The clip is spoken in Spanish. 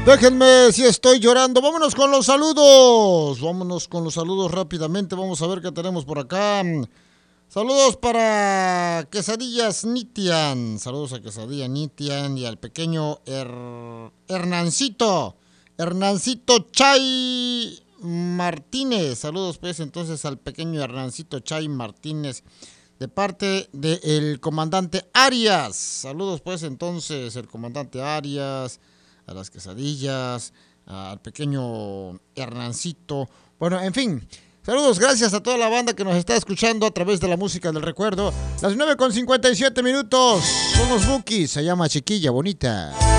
Déjenme si estoy llorando. Vámonos con los saludos. Vámonos con los saludos rápidamente. Vamos a ver qué tenemos por acá. Saludos para Quesadillas Nitian. Saludos a Quesadilla Nitian y al pequeño Hernancito. Hernancito Chay Martínez. Saludos pues entonces al pequeño Hernancito Chay Martínez de parte del comandante Arias. Saludos pues entonces el comandante Arias, a las quesadillas, al pequeño Hernancito. Bueno, en fin. Saludos, gracias a toda la banda que nos está escuchando a través de la música del recuerdo. Las 9:57 minutos. Son los Bookies. Se llama Chiquilla Bonita.